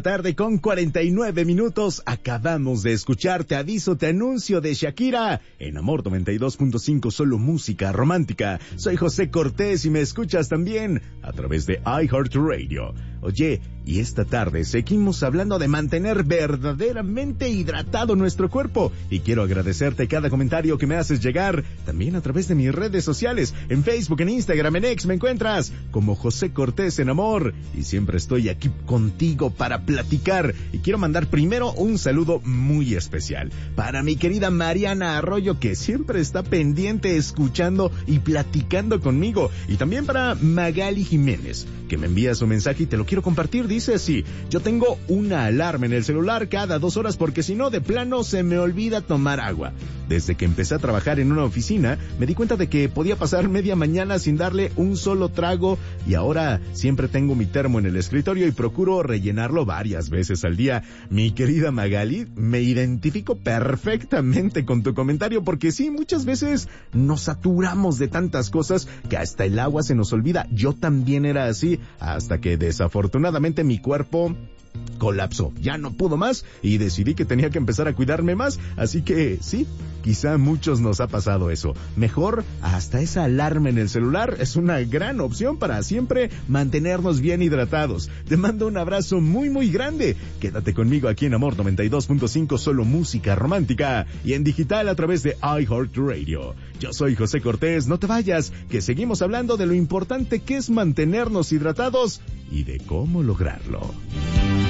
tarde con 49 minutos. Acabamos de escuchar Te Aviso, Te Anuncio de Shakira en Amor 92.5, solo música romántica. Soy José Cortés y me escuchas también a través de iHeartRadio. Oye, y esta tarde seguimos hablando de mantener verdaderamente hidratado nuestro cuerpo. Y quiero agradecerte cada comentario que me haces llegar, también a través de mis redes sociales. En Facebook, en Instagram, en X me encuentras como José Cortés en Amor. Y siempre estoy aquí contigo para platicar. Y quiero mandar primero un saludo muy especial para mi querida Mariana Arroyo, que siempre está pendiente, escuchando y platicando conmigo. Y también para Magali Jiménez, que me envía su mensaje y te lo quiero compartir. Dice así: yo tengo una alarma en el celular cada 2 horas porque si no, de plano se me olvida tomar agua. Desde que empecé a trabajar en una oficina, me di cuenta de que podía pasar media mañana sin darle un solo trago, y ahora siempre tengo mi termo en el escritorio y procuro rellenarlo varias veces al día. Mi querida Magali, me identifico perfectamente con tu comentario, porque sí, muchas veces nos saturamos de tantas cosas que hasta el agua se nos olvida. Yo también era así, hasta que desafortunadamente mi cuerpo colapsó, ya no pudo más y decidí que tenía que empezar a cuidarme más. Así que sí, quizá a muchos nos ha pasado eso. Mejor hasta esa alarma en el celular es una gran opción para siempre mantenernos bien hidratados. Te mando un abrazo muy muy grande. Quédate conmigo aquí en Amor 92.5, solo música romántica, y en digital a través de iHeartRadio. Yo soy José Cortés, no te vayas, que seguimos hablando de lo importante que es mantenernos hidratados y de cómo lograrlo.